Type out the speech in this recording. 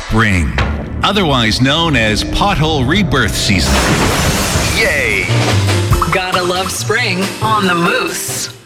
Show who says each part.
Speaker 1: spring, otherwise known as pothole rebirth season. Yay!
Speaker 2: Gotta love spring on the Moose.